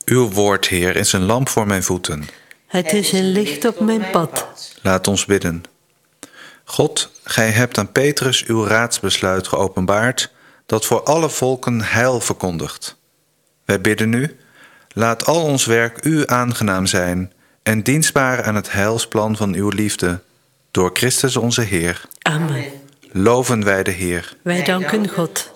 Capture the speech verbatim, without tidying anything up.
Uw woord, Heer, is een lamp voor mijn voeten. Het is een licht op mijn pad. Laat ons bidden. God, gij hebt aan Petrus uw raadsbesluit geopenbaard, dat voor alle volken heil verkondigt. Wij bidden u, laat al ons werk u aangenaam zijn en dienstbaar aan het heilsplan van uw liefde, door Christus onze Heer. Amen. Loven wij de Heer. Wij danken God.